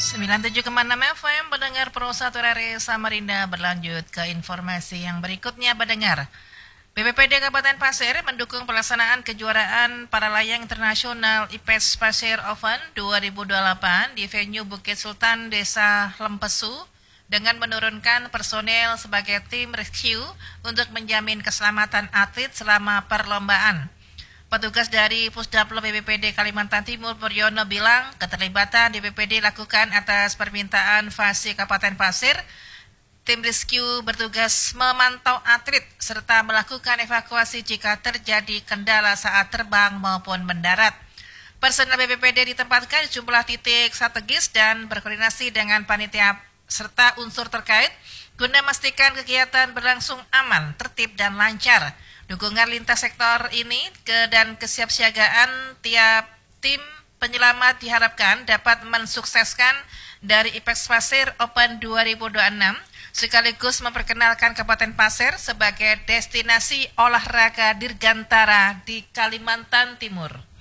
97,6 FM pendengar Pro 1 RRI Samarinda. Berlanjut ke informasi yang berikutnya pendengar. BPPD Kabupaten Pasir mendukung pelaksanaan kejuaraan para layang internasional IPES Pasir Open 2028 di venue Bukit Sultan Desa Lempesu dengan menurunkan personel sebagai tim rescue untuk menjamin keselamatan atlet selama perlombaan. Petugas dari Pusdaplo BPPD Kalimantan Timur Puryono bilang keterlibatan di BPPD dilakukan atas permintaan Fasi Kabupaten Pasir. Tim rescue bertugas memantau atlet serta melakukan evakuasi jika terjadi kendala saat terbang maupun mendarat. Personel BPPD ditempatkan di sejumlah titik strategis dan berkoordinasi dengan panitia serta unsur terkait guna memastikan kegiatan berlangsung aman, tertib, dan lancar. Dukungan lintas sektor ini dan kesiapsiagaan tiap tim penyelamat diharapkan dapat mensukseskan dari IPES Pasir Open 2026 sekaligus memperkenalkan Kabupaten Pasir sebagai destinasi olahraga dirgantara di Kalimantan Timur.